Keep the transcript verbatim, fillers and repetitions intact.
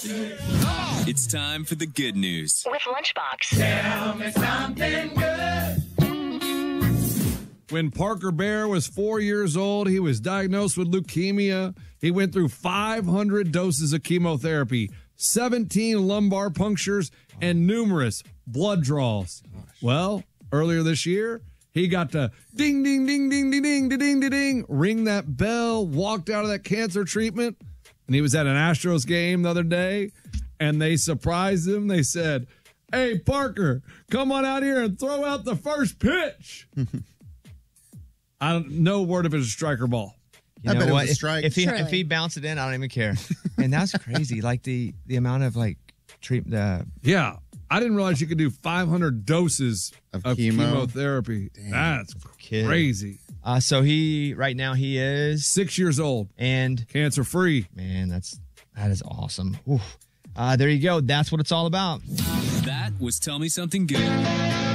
It's time for the good news with Lunchbox. Tell me something good. When Parker Bear was four years old, he was diagnosed with leukemia. He went through five hundred doses of chemotherapy, seventeen lumbar punctures, and numerous blood draws. Well, earlier this year, he got to ding, ding, ding, ding, ding, ding, ding, ding, ding, ding, ring that bell, walked out of that cancer treatment, and he was at an Astros game the other day, and they surprised him. They said, "Hey, Parker, come on out here and throw out the first pitch." I don't no word if it's a strike or ball. You I know bet it what? was a strike. If, if he Surely. if he bounced it in, I don't even care. And that's crazy. Like the the amount of like treat the Yeah, I didn't realize you could do five hundred doses Of of, chemo? chemotherapy. That's kid. crazy. uh, so he right now he is Six years old, and cancer free. man, that's that is awesome. Oof. Uh, there you go. That's what it's all about. That was Tell Me Something Good.